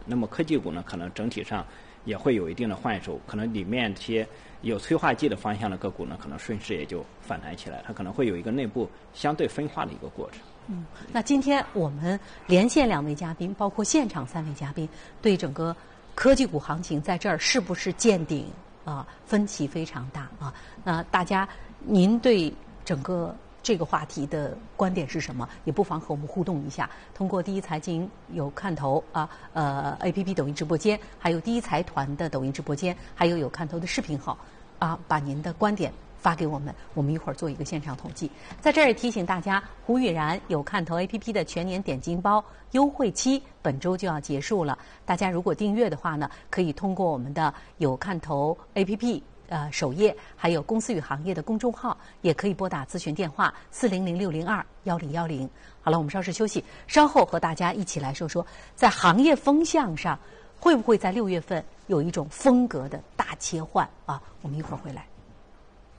那么科技股呢，可能整体上也会有一定的换手，可能里面这些有催化剂的方向的个股呢，可能顺势也就反弹起来，它可能会有一个内部相对分化的一个过程。 那今天我们连线2位嘉宾，包括现场3位嘉宾，对整个科技股行情在这儿是不是见顶啊，分歧非常大啊。那大家您对整个这个话题的观点是什么？也不妨和我们互动一下，通过第一财经有看头APP 抖音直播间，还有第一财团的抖音直播间，还有看头的视频号啊，把您的观点发给我们，我们一会儿做一个现场统计。在这儿也提醒大家，胡宇然有看头 APP 的全年点金包优惠期本周就要结束了，大家如果订阅的话呢，可以通过我们的有看头 APP首页，还有公司与行业的公众号，也可以拨打咨询电话400-602-1010。好了，我们稍事休息，稍后和大家一起来说说，在行业风向上，会不会在6月份有一种风格的大切换啊？我们一会儿回来。